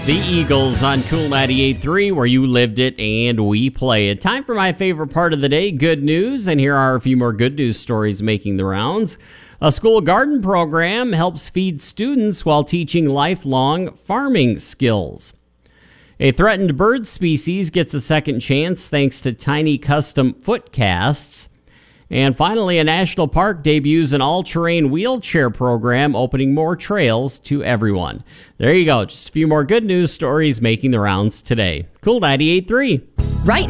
The Eagles on Cool 98.3, where you lived it and we play it. Time for my favorite part of the day, good news. And here are a few more good news stories making the rounds. A school garden program helps feed students while teaching lifelong farming skills. A threatened bird species gets a second chance thanks to tiny custom foot casts. And finally, a national park debuts an all-terrain wheelchair program, opening more trails to everyone. There you go. Just a few more good news stories making the rounds today. Cool 98.3. Right